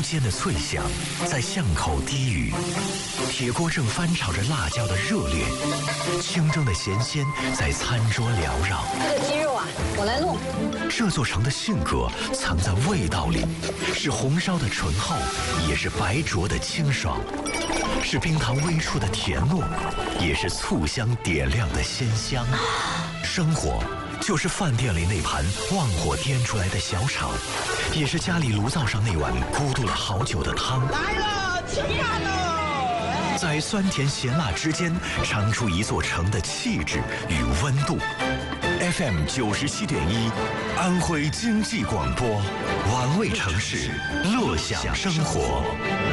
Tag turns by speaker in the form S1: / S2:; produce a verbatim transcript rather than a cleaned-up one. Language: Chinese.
S1: 无间的脆响在巷口低语，铁锅正翻炒着辣椒的热烈，清蒸的咸鲜在餐桌缭绕。
S2: 这个鸡肉啊，我来弄。
S1: 这座城的性格藏在味道里，是红烧的醇厚，也是白灼的清爽，是冰糖微触的甜糯，也是醋香点亮的鲜香。生活就是饭店里那盘旺火颠出来的小炒，也是家里炉灶上那碗咕嘟了好久的汤。
S3: 来了，吃饭喽！
S1: 在酸甜咸辣之间，尝出一座城的气质与温度。F M 九十七点一，安徽经济广播，玩味城市，乐享生活。